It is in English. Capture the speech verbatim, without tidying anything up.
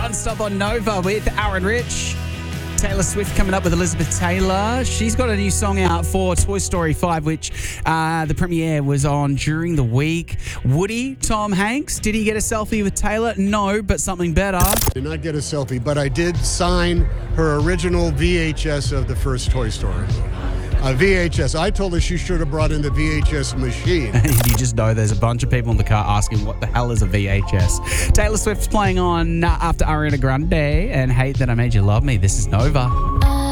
Non-stop on Nova with Aaron Rich. Taylor Swift coming up with Elizabeth Taylor. She's got a new song out for Toy Story five, which uh, the premiere was on during the week. Woody, Tom Hanks, did he get a selfie with Taylor? No, but something better. Did not get a selfie, but I did sign her original V H S of the first Toy Story. A V H S. I told her she should have brought in the V H S machine. You just know there's a bunch of people in the car asking what the hell is a V H S. Taylor Swift's playing on uh, after Ariana Grande and Hate That I Made You Love Me. This is Nova.